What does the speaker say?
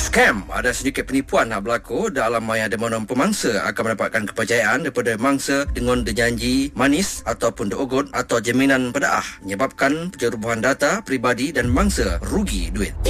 Scam, ada sedikit penipuan nak berlaku dalam yang dimana pemangsa akan mendapatkan kepercayaan daripada mangsa dengan janji manis ataupun dogon atau jaminan pedaah, menyebabkan pencerobohan data peribadi dan mangsa rugi duit.